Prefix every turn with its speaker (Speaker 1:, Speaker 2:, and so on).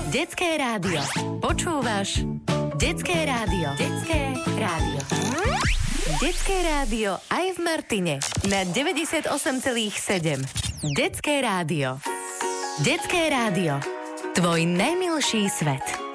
Speaker 1: Detské rádio. Počúvaš Detské rádio. Detské rádio. Detské rádio aj v Martine na 98,7. Detské rádio. Detské rádio. Tvoj najmilší svet.